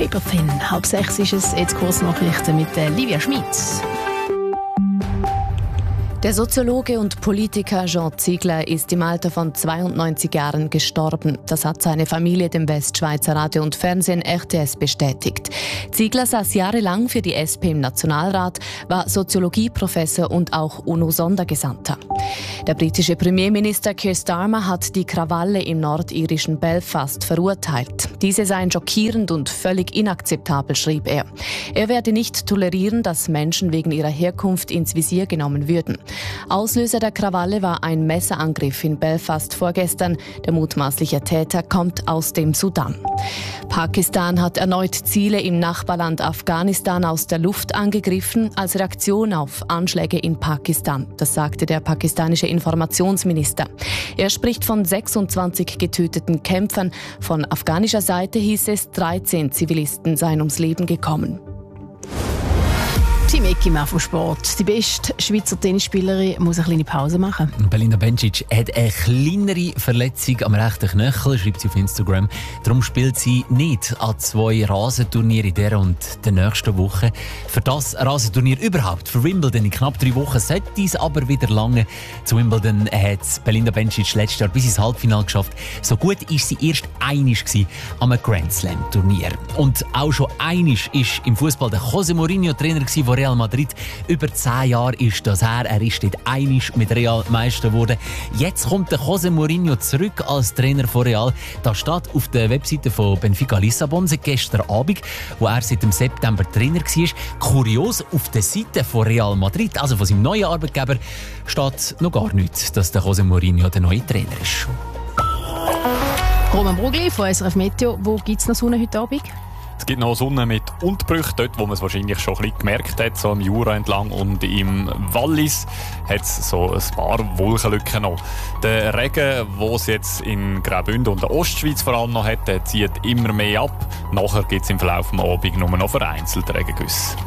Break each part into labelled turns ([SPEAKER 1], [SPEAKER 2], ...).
[SPEAKER 1] Paper Thin. 5:30 ist es, jetzt Kurznachrichten mit Livia Schmitz.
[SPEAKER 2] Der Soziologe und Politiker Jean Ziegler ist im Alter von 92 Jahren gestorben. Das hat seine Familie dem Westschweizer Radio und Fernsehen RTS bestätigt. Ziegler saß jahrelang für die SP im Nationalrat, war Soziologieprofessor und auch UNO-Sondergesandter. Der britische Premierminister Keir Starmer hat die Krawalle im nordirischen Belfast verurteilt. Diese seien schockierend und völlig inakzeptabel, schrieb er. Er werde nicht tolerieren, dass Menschen wegen ihrer Herkunft ins Visier genommen würden. Auslöser der Krawalle war ein Messerangriff in Belfast vorgestern. Der mutmaßliche Täter kommt aus dem Sudan. Pakistan hat erneut Ziele im Nachbarland Afghanistan aus der Luft angegriffen, als Reaktion auf Anschläge in Pakistan. Das sagte der pakistanische Informationsminister. Er spricht von 26 getöteten Kämpfern. Von afghanischer Seite hieß es, 13 Zivilisten seien ums Leben gekommen.
[SPEAKER 1] Team Ecki vom Sport. Die beste Schweizer Tennisspielerin muss eine kleine Pause machen.
[SPEAKER 3] Belinda Bencic hat eine kleinere Verletzung am rechten Knöchel, schreibt sie auf Instagram. Darum spielt sie nicht an 2 Rasenturnieren in dieser und der nächsten Woche. Für das Rasenturnier überhaupt, für Wimbledon in knapp 3 Wochen, sollte es aber wieder lange. Zu Wimbledon hat Belinda Bencic letztes Jahr bis ins Halbfinale geschafft. So gut war sie erst einig am Grand Slam Turnier. Und auch schon einig ist im Fußball der José Mourinho Trainer von Real Madrid. Über 10 Jahre ist das her. Er ist dort einig mit Real Meister geworden. Jetzt kommt der José Mourinho zurück als Trainer von Real. Das steht auf der Webseite von Benfica Lissabon seit gestern Abend, wo er seit dem September Trainer war. Kurios, auf der Seite von Real Madrid, also von seinem neuen Arbeitgeber, steht noch gar nichts, dass der José Mourinho der neue Trainer ist.
[SPEAKER 1] Roman Brugli von SRF Meteo. Wo gibt es noch Sonne heute Abend?
[SPEAKER 4] Es gibt noch Sonne mit Unterbrüchen, dort wo man es wahrscheinlich schon ein bisschen gemerkt hat, so im Jura entlang und im Wallis hat es so ein paar Wolkenlücken noch. Der Regen, den es jetzt in Graubünden und der Ostschweiz vor allem noch hat, der zieht immer mehr ab. Nachher gibt es im Verlauf des Abends nur noch vereinzelt Regengüsse.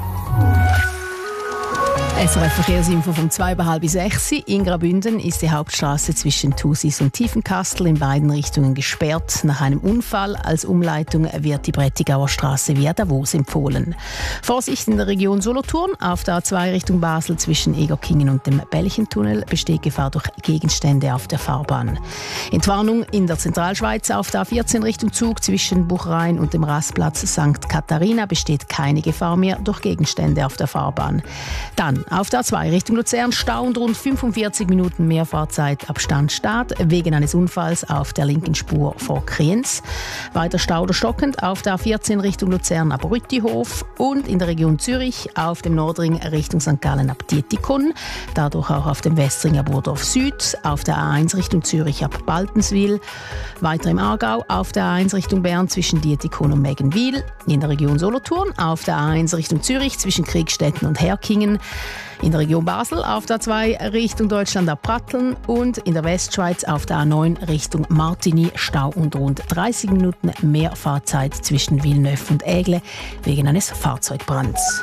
[SPEAKER 1] SRF Verkehrsinfo vom 5:30. In Graubünden ist die Hauptstraße zwischen Thusis und Tiefenkastel in beiden Richtungen gesperrt. Nach einem Unfall als Umleitung wird die Brettigauer Straße via Davos empfohlen. Vorsicht in der Region Solothurn. Auf der A2 Richtung Basel zwischen Egerkingen und dem Belchentunnel besteht Gefahr durch Gegenstände auf der Fahrbahn. Entwarnung in der Zentralschweiz auf der A14 Richtung Zug zwischen Buchrein und dem Rastplatz St. Katharina besteht keine Gefahr mehr durch Gegenstände auf der Fahrbahn. Dann auf der A2 Richtung Luzern Stau und rund 45 Minuten mehr Fahrzeit ab Standstart wegen eines Unfalls auf der linken Spur vor Kriens. Weiter Stau oder stockend auf der A14 Richtung Luzern ab Rüttihof und in der Region Zürich auf dem Nordring Richtung St. Gallen ab Dietikon. Dadurch auch auf dem Westring ab Burdorf Süd, auf der A1 Richtung Zürich ab Baltenswil. Weiter im Aargau auf der A1 Richtung Bern zwischen Dietikon und Meggenwil. In der Region Solothurn auf der A1 Richtung Zürich zwischen Kriegstetten und Herkingen. In der Region Basel auf der A2 Richtung Deutschland ab Pratteln und in der Westschweiz auf der A9 Richtung Martigny Stau und rund 30 Minuten mehr Fahrzeit zwischen Villeneuve und Aigle wegen eines Fahrzeugbrands.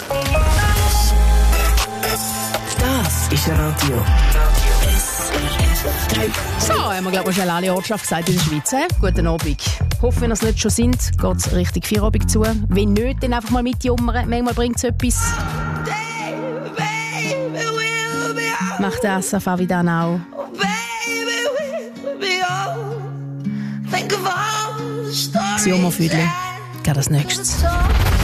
[SPEAKER 5] Das ist Radio.
[SPEAKER 1] So, haben wir glaube ich schnell alle Ortschaft gesagt in der Schweiz. Guten Abend. Hoffe, wenn ihr es nicht schon sind, geht es richtig Feierabend zu. Wenn nicht, dann einfach mal mitjummern. Manchmal bringt es etwas. Macht das auf Avidan auch. Das Jammerfüdli. Geht als nächstes.